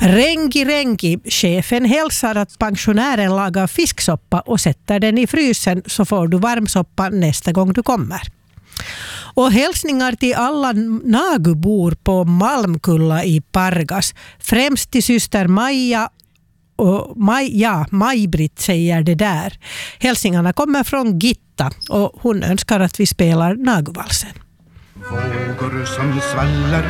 Rengi, chefen hälsar att pensionären lagar fisksoppa och sätter den i frysen så får du varm soppa nästa gång du kommer. Och hälsningar till alla Nagubor på Malmkulla i Pargas. Främst till syster Maja och Maj-Britt säger det där. Hälsningarna kommer från Gitta och hon önskar att vi spelar Naguvalsen. Vågor som svallar